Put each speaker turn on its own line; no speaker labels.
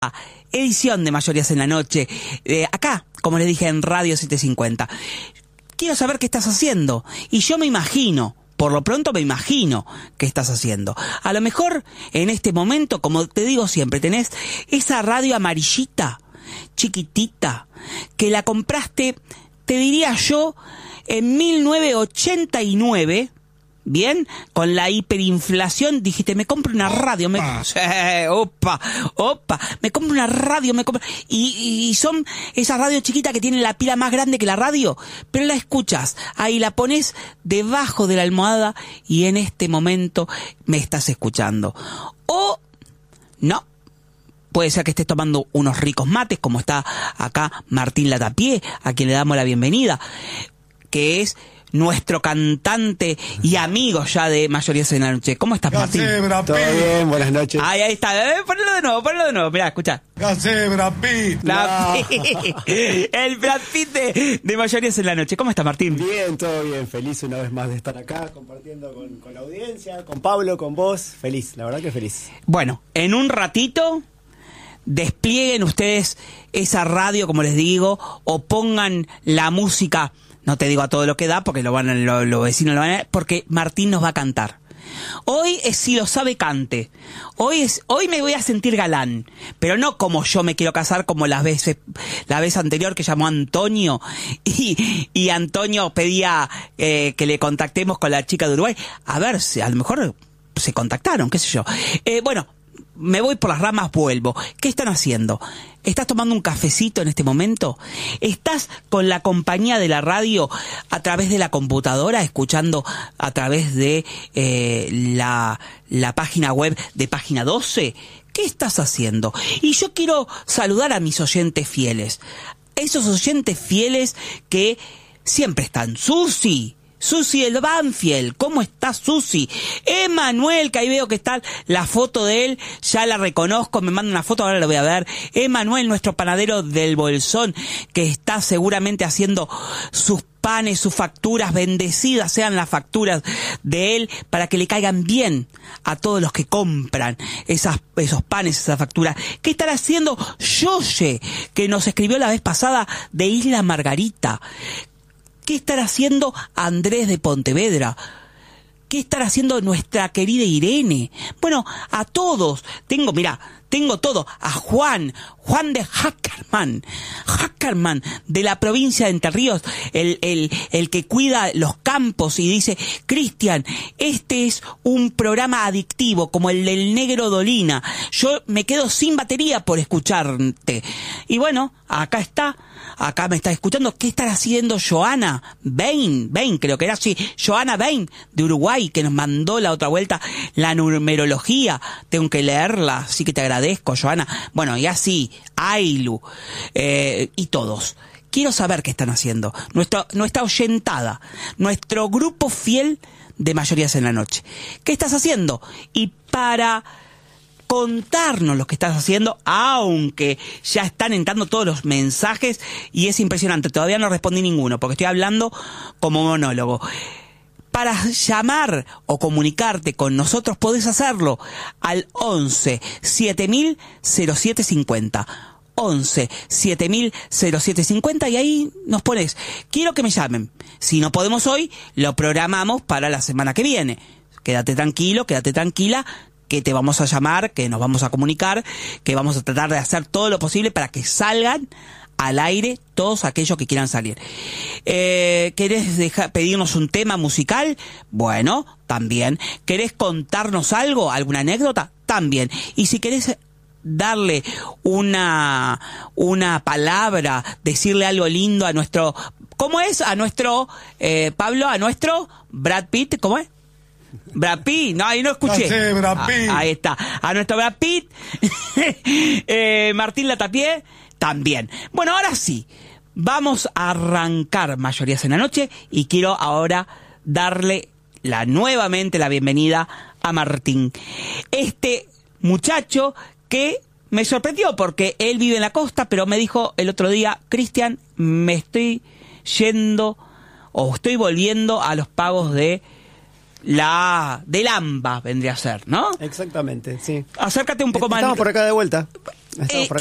edición de Mayorías en la Noche, acá, como les dije, en Radio 750. Quiero saber qué estás haciendo, y yo me imagino, por lo pronto me imagino qué estás haciendo. A lo mejor en este momento, como te digo siempre, tenés esa radio amarillita, chiquitita, que la compraste, te diría yo, en 1989, bien, con la hiperinflación, dijiste, me compro una radio, me compro una radio, y son esas radios chiquitas que tienen la pila más grande que la radio, pero la escuchas, ahí la pones debajo de la almohada y en este momento me estás escuchando. O no, puede ser que estés tomando unos ricos mates, como está acá Martín Latapié, a quien le damos la bienvenida, que es nuestro cantante y amigo ya de Mayorías en la Noche. ¿Cómo estás, Martín?
Todo bien, buenas noches.
Ahí está. Ponelo de nuevo. Mirá, escuchá.
Brad Pitt.
El Brad Pitt de Mayorías en la Noche. ¿Cómo estás, Martín?
Bien, todo bien. Feliz una vez más de estar acá, compartiendo con la audiencia, con Pablo, con vos. Feliz, la verdad que feliz.
Bueno, en un ratito desplieguen ustedes esa radio, como les digo, o pongan la música. No te digo a todo lo que da, porque los vecinos lo van a... Porque Martín nos va a cantar. Hoy es si lo sabe cante. Hoy me voy a sentir galán. Pero no como yo me quiero casar, como la vez anterior que llamó Antonio. Y Antonio pedía que le contactemos con la chica de Uruguay. A ver, si a lo mejor se contactaron, qué sé yo. Bueno, me voy por las ramas, vuelvo. ¿Qué están haciendo? ¿Estás tomando un cafecito en este momento? ¿Estás con la compañía de la radio a través de la computadora, escuchando a través de la página web de Página 12? ¿Qué estás haciendo? Y yo quiero saludar a mis oyentes fieles. Esos oyentes fieles que siempre están. Susi el Banfield, ¿cómo estás, Susi? Emanuel, que ahí veo que está la foto de él, ya la reconozco, me manda una foto, ahora la voy a ver. Emanuel, nuestro panadero del Bolsón, que está seguramente haciendo sus panes, sus facturas, bendecidas sean las facturas de él, para que le caigan bien a todos los que compran esos panes, esas facturas. ¿Qué estará haciendo Yoye, que nos escribió la vez pasada de Isla Margarita? ¿Qué estará haciendo Andrés de Pontevedra? ¿Qué estará haciendo nuestra querida Irene? Bueno, a todos. Tengo todo. A Juan de Hackerman, de la provincia de Entre Ríos, el que cuida los campos y dice, Cristian, este es un programa adictivo, como el del Negro Dolina. Yo me quedo sin batería por escucharte. Y bueno, acá me está escuchando. ¿Qué estará haciendo Joana Bain, creo que era así, Joana Bain, de Uruguay, que nos mandó la otra vuelta la numerología? Tengo que leerla, así que te agradezco, Joana. Bueno, y así, Ailu, y todos. Quiero saber qué están haciendo. Nuestra oyentada, nuestro grupo fiel de Mayorías en la Noche. ¿Qué estás haciendo? Y para contarnos lo que estás haciendo, aunque ya están entrando todos los mensajes y es impresionante, todavía no respondí ninguno porque estoy hablando como monólogo. Para llamar o comunicarte con nosotros podés hacerlo al 11 7000 0750. 11 7000 0750 y ahí nos pones, quiero que me llamen. Si no podemos hoy, lo programamos para la semana que viene. Quédate tranquilo, quédate tranquila, que te vamos a llamar, que nos vamos a comunicar, que vamos a tratar de hacer todo lo posible para que salgan al aire todos aquellos que quieran salir. ¿Querés pedirnos un tema musical? Bueno, también. ¿Querés contarnos algo, alguna anécdota? También. Y si querés darle una palabra, decirle algo lindo a nuestro... ¿Cómo es? A nuestro... Pablo, a nuestro Brad Pitt, ¿cómo es? Brad Pitt, no, ahí no escuché.
Brad Pitt.
Ahí está. A nuestro Brad Pitt, Martín Latapié, también. Bueno, ahora sí, vamos a arrancar Mayorías en la Noche y quiero ahora darle nuevamente la bienvenida a Martín. Este muchacho que me sorprendió porque él vive en la costa, pero me dijo el otro día, Cristian, me estoy yendo o estoy volviendo a los pagos del AMBA, vendría a ser, ¿no?
Exactamente, sí.
Acércate un poco más.
Estamos por acá de vuelta. Estamos por